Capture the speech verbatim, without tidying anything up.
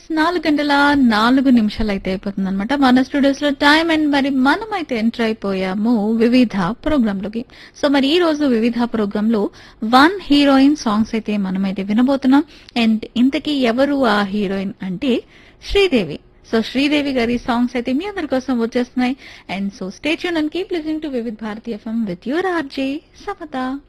నాలుగు గంటల నాలుగు నిమిషాలు అయితే అయిపోతుంది అనమాట మన స్టూడియోస్ లో టైం. అండ్ మరి మనం అయితే ఎంటర్ అయిపోయాము వివిధ ప్రోగ్రామ్ లోకి. సో మరి ఈ రోజు వివిధ ప్రోగ్రామ్ లో వన్ హీరోయిన్ సాంగ్స్ అయితే మనమైతే వినబోతున్నాం. అండ్ ఇంతకీ ఎవరు ఆ హీరోయిన్ అంటే శ్రీదేవి. సో శ్రీదేవి గారి సాంగ్స్ అయితే మీ అందరి కోసం వచ్చేస్తున్నాయి. And so stay tune and keep listening to Vividh Bharati FM with your RJ Samata.